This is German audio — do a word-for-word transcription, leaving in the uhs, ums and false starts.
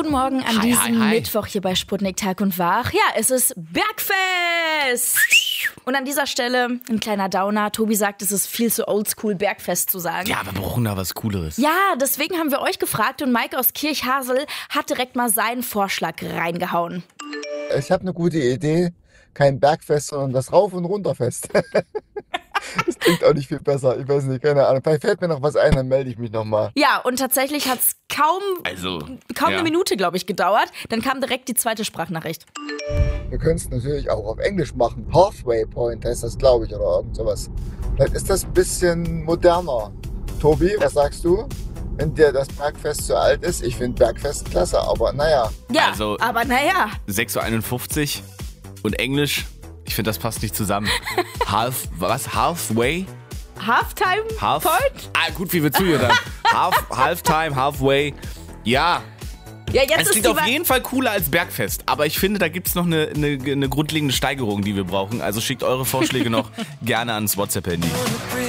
Guten Morgen an Hi, diesem hi, hi. Mittwoch hier bei Sputnik Tag und Wach. Ja, es ist Bergfest! Und an dieser Stelle ein kleiner Downer. Tobi sagt, es ist viel zu oldschool, Bergfest zu sagen. Ja, wir brauchen da was Cooleres. Ja, deswegen haben wir euch gefragt und Mike aus Kirchhasel hat direkt mal seinen Vorschlag reingehauen. Ich habe eine gute Idee. Kein Bergfest, sondern das Rauf- und Runterfest. Das klingt auch nicht viel besser. Ich weiß nicht, keine Ahnung. Vielleicht fällt mir noch was ein, dann melde ich mich nochmal. Ja, und tatsächlich hat es kaum, Also, kaum ja. eine Minute, glaube ich, gedauert. Dann kam direkt die zweite Sprachnachricht. Wir können es natürlich auch auf Englisch machen. Halfway Point heißt das, glaube ich, oder irgend sowas. Vielleicht ist das ein bisschen moderner. Tobi, was sagst du? Wenn dir das Bergfest zu alt ist, ich finde Bergfest klasse, aber naja. Ja, Also- aber naja. sechs Uhr einundfünfzig und Englisch, ich finde, das passt nicht zusammen. Half, was? Halfway? Halftime Half? Point? Ah, gut, wie wir zugehört haben. Half, Halftime, Halfway. Ja, Ja, jetzt es ist klingt die auf Wa- jeden Fall cooler als Bergfest. Aber ich finde, da gibt es noch eine, eine, eine grundlegende Steigerung, die wir brauchen. Also schickt eure Vorschläge noch gerne ans WhatsApp-Handy.